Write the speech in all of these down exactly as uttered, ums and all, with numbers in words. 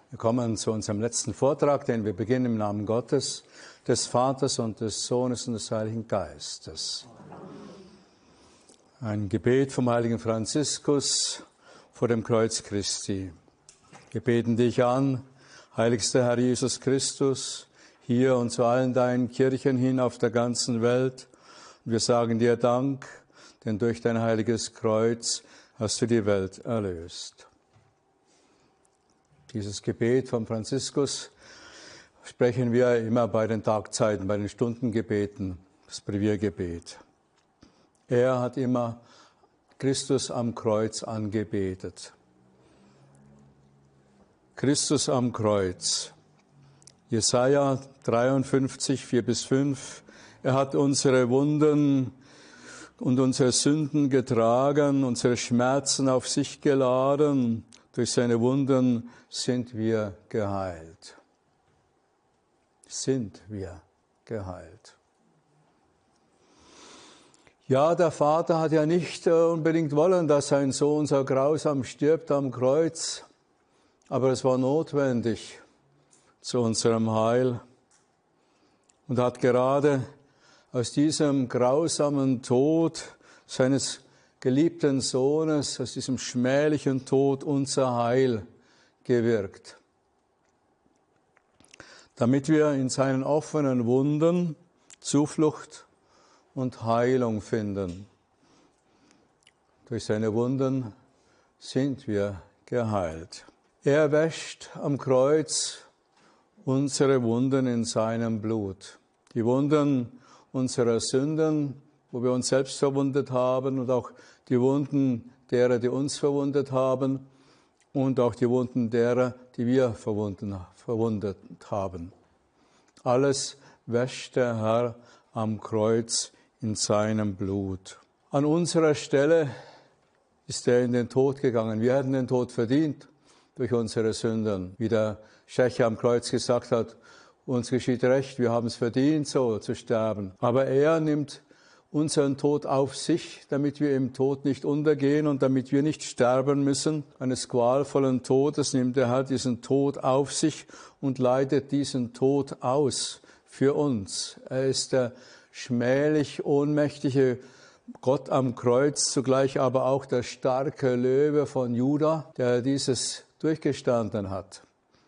Wir kommen zu unserem letzten Vortrag, den wir beginnen im Namen Gottes, des Vaters und des Sohnes und des Heiligen Geistes. Ein Gebet vom heiligen Franziskus vor dem Kreuz Christi. Wir beten dich an, heiligster Herr Jesus Christus, hier und zu allen deinen Kirchen hin auf der ganzen Welt. Und wir sagen dir Dank, denn durch dein heiliges Kreuz hast du die Welt erlöst. Dieses Gebet von Franziskus sprechen wir immer bei den Tagzeiten, bei den Stundengebeten, das Breviergebet. Er hat immer Christus am Kreuz angebetet. Christus am Kreuz. Jesaja dreiundfünfzig, vier bis fünf. Er hat unsere Wunden und unsere Sünden getragen, unsere Schmerzen auf sich geladen. Durch seine Wunden sind wir geheilt. Sind wir geheilt. Ja, der Vater hat ja nicht unbedingt wollen, dass sein Sohn so grausam stirbt am Kreuz, aber es war notwendig zu unserem Heil und hat gerade aus diesem grausamen Tod seines geliebten Sohnes, aus diesem schmählichen Tod unser Heil gewirkt, damit wir in seinen offenen Wunden Zuflucht und Heilung finden. Durch seine Wunden sind wir geheilt. Er wäscht am Kreuz unsere Wunden in seinem Blut. Die Wunden unserer Sünden, wo wir uns selbst verwundet haben, und auch die Wunden derer, die uns verwundet haben, und auch die Wunden derer, die wir verwundet haben. Alles wäscht der Herr am Kreuz in seinem Blut. An unserer Stelle ist er in den Tod gegangen. Wir hätten den Tod verdient durch unsere Sünden. Wie der Schächer am Kreuz gesagt hat, uns geschieht recht, wir haben es verdient, so zu sterben. Aber er nimmt unseren Tod auf sich, damit wir im Tod nicht untergehen und damit wir nicht sterben müssen. Eines qualvollen Todes nimmt der Herr diesen Tod auf sich und leidet diesen Tod aus für uns. Er ist der schmählich ohnmächtige Gott am Kreuz, zugleich aber auch der starke Löwe von Juda, der dieses durchgestanden hat.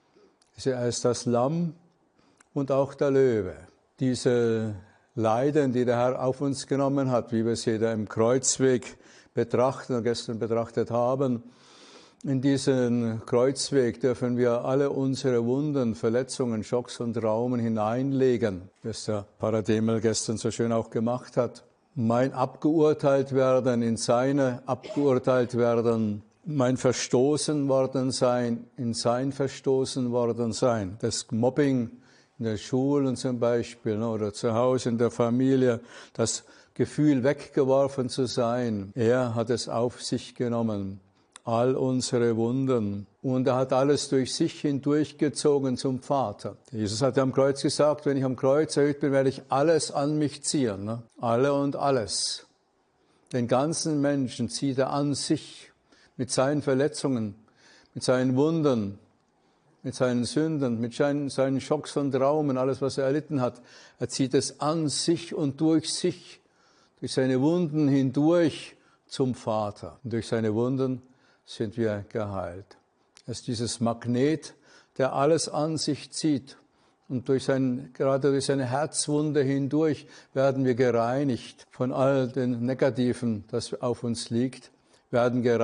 Er ist das Lamm und auch der Löwe. Diese Leiden, die der Herr auf uns genommen hat, wie wir sie da im Kreuzweg betrachten und gestern betrachtet haben, in diesen Kreuzweg dürfen wir alle unsere Wunden, Verletzungen, Schocks und Traumen hineinlegen, wie es der Pfarrer Demel gestern so schön auch gemacht hat. Mein abgeurteilt werden, in seine abgeurteilt werden, mein verstoßen worden sein, in sein verstoßen worden sein. Das Mobbing in der Schule zum Beispiel oder zu Hause in der Familie, das Gefühl weggeworfen zu sein, er hat es auf sich genommen. All unsere Wunden. Und er hat alles durch sich hindurchgezogen zum Vater. Jesus hat am Kreuz gesagt, wenn ich am Kreuz erhöht bin, werde ich alles an mich ziehen. Ne? Alle und alles. Den ganzen Menschen zieht er an sich mit seinen Verletzungen, mit seinen Wunden, mit seinen Sünden, mit seinen, seinen Schocks und Traumen, alles, was er erlitten hat. Er zieht es an sich und durch sich, durch seine Wunden hindurch zum Vater. Und durch seine Wunden sind wir geheilt. Es ist dieses Magnet, der alles an sich zieht. Und durch sein, gerade durch seine Herzwunde hindurch werden wir gereinigt von all den Negativen, das auf uns liegt, werden gereinigt.